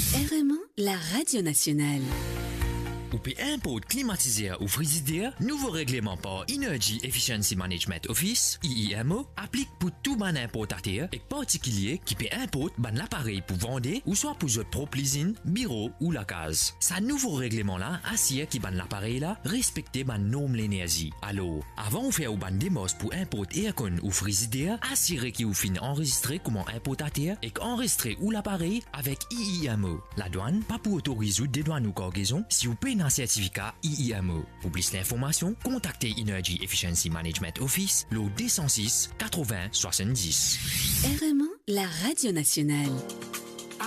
RMA, la radio nationale. Ou peut impôt climatiseur ou frigidaire, nouveau règlement par Energy Efficiency Management Office, IEMO, applique pour tout ban importateur et particulier qui peut importer ban l'appareil pour vendre ou soit pour votre propre usine, bureau ou la case. Ce nouveau règlement là assure qui ban l'appareil là respecter ban norme l'énergie. Alors, avant de faire ou ban démos pour importer aircon ou frigidaire, assurez qu'il vous finit enregistré comme importateur et qu'enregistrer ou l'appareil avec IEMO. La douane pas pour autoriser des douanes ou cargaison si vous payez un certificat IEMO. Pour plus d'informations, contactez Energy Efficiency Management Office, le 206 80 70. RMA, la radio nationale.